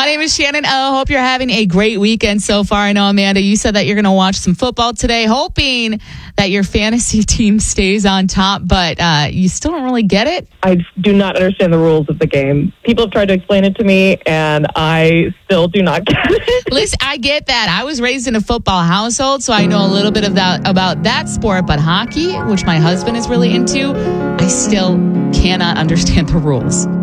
My name is Shannon O. Hope you're having a great weekend so far. I know, Amanda, you said that you're going to watch some football today, hoping that your fantasy team stays on top, but you still don't really get it? I do not understand the rules of the game. People have tried to explain it to me, and I still do not get it. Listen, I get that. I was raised in a football household, so I know a little bit of that about that sport, but hockey, which my husband is really into, I still cannot understand the rules.